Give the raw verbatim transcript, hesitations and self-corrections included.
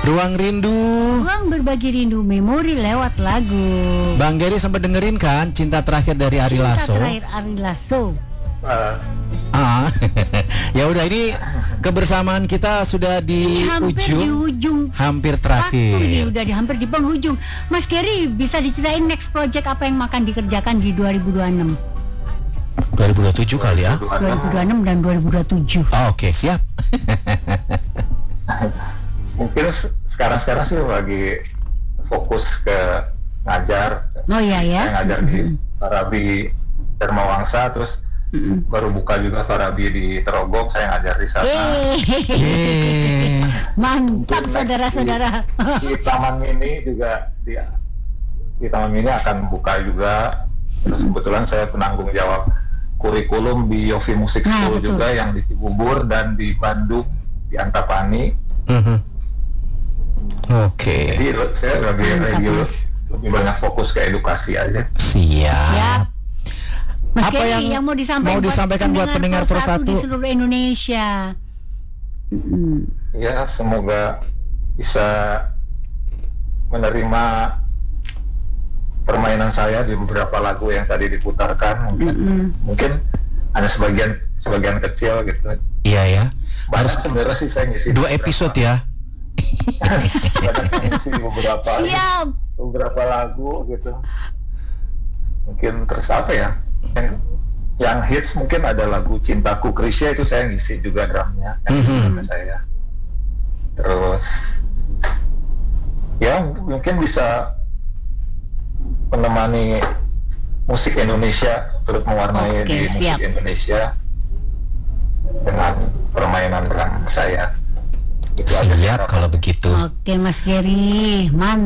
Ruang Rindu. Ruang berbagi rindu memori lewat lagu. Bang Gary sempat dengerin kan Cinta Terakhir dari Ari Cinta Lasso? Terakhir Ari Lasso. Uh, Ah, ya udah, ini kebersamaan kita sudah di Hampir ujung, di ujung. hampir Waktu terakhir. ini udah di hampir di penghujung. Mas Gary bisa diceritain next project apa yang akan dikerjakan di dua ribu dua puluh enam? dua ribu dua puluh tujuh kali ya? dua ribu dua puluh enam dan dua ribu dua puluh tujuh. Oh, Oke, okay, siap. Mungkin sekarang-sekarang sih lagi fokus ke ngajar. Oh iya ya. Saya ngajar di Farabi Dharma Wangsa, terus Mm-mm. baru buka juga Farabi di Terogong, saya ngajar di sana. Yeay. Mantap Mungkin saudara-saudara. Di Taman Mini juga di, di Taman Mini akan buka juga. Terus kebetulan saya penanggung jawab kurikulum di Yofi Music Nah, School betul. juga yang di Cibubur dan di Bandung di Antapani. Mhm. Oke, Jadi saya lagi Mantap, lagi Mas. lebih banyak fokus ke edukasi aja. siap. Siap. Mas Apa Gary, yang yang, mau disampaikan, mau disampaikan buat pendengar Persatu di seluruh Indonesia? Mm-mm. Ya, semoga bisa menerima permainan saya di beberapa lagu yang tadi diputarkan. Mungkin, Mm-mm. mungkin hanya sebagian sebagian kecil gitu. Iya ya. Banyak Harus sebenarnya sih saya ngisi dua episode ya. Banyak yang ngisi beberapa Siap. beberapa lagu gitu. Mungkin terus apa ya? Yang, yang hits mungkin ada lagu Cintaku Krisya, itu saya ngisi juga drumnya, yang Mhm. sama saya. Terus ya mungkin bisa menemani musik Indonesia, turut mewarnai Oke, di siap. musik Indonesia dengan permainan drum saya. Itu aja sih Siap harapan. kalau begitu. Oke Mas Gary, mantap.